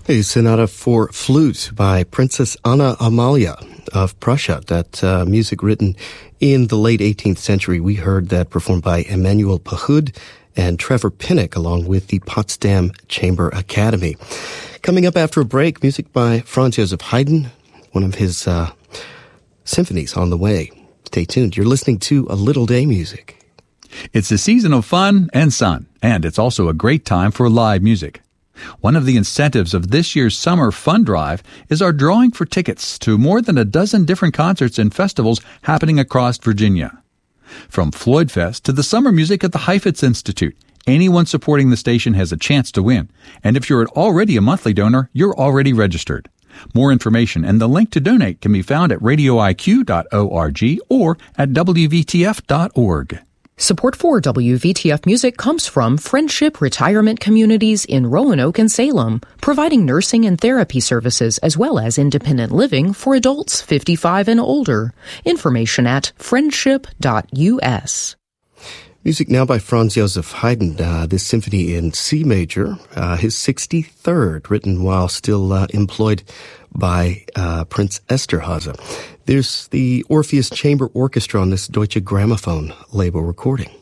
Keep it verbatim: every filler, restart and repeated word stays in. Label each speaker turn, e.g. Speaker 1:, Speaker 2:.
Speaker 1: A sonata for flute by Princess Anna Amalia of Prussia. That uh, music written in the late eighteenth century. We heard that performed by Emanuel Pahud and Trevor Pinnock along with the Potsdam Chamber Academy. Coming up after a break, music by Franz Joseph Haydn, one of his uh, symphonies on the way. Stay tuned. You're listening to A Little Day Music.
Speaker 2: It's a season of fun and sun, and it's also a great time for live music. One of the incentives of this year's Summer Fun Drive is our drawing for tickets to more than a dozen different concerts and festivals happening across Virginia. From Floyd Fest to the summer music at the Heifetz Institute, anyone supporting the station has a chance to win. And if you're already a monthly donor, you're already registered. More information and the link to donate can be found at radio I Q dot org or at W V T F dot org.
Speaker 3: Support for W V T F Music comes from Friendship Retirement Communities in Roanoke and Salem, providing nursing and therapy services as well as independent living for adults fifty-five and older. Information at friendship dot U S.
Speaker 1: Music now by Franz Joseph Haydn, uh, this symphony in C major, uh, his sixty-third, written while still uh, employed by uh, Prince Esterhazy. There's the Orpheus Chamber Orchestra on this Deutsche Grammophon label recording.